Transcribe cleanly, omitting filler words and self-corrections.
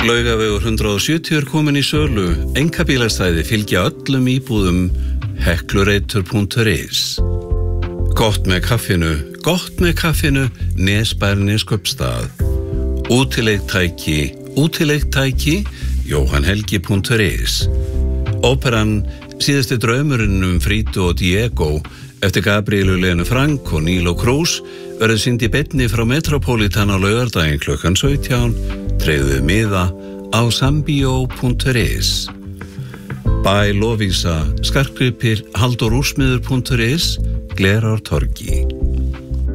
Laugavegur 170 er komin í sölu. Einkabílastæði fylgja öllum íbúðum. Heklureitur.is. Gott með kaffinu, Nesbær Neskaupstað. Útileigtæki, Jóhannhelgi.is. Óperan Síðasti draumurinn Frido og Diego eftir Gabrielu Lenu Frank og Nílo Krús verður sýnd í beinni frá Metropolitan á laugardaginn klukkan 17. Tryggðu miða á sambio.is. Bæ Lovísa, skartgripir, Halldór Úrsmiður.is, Glerártorgi.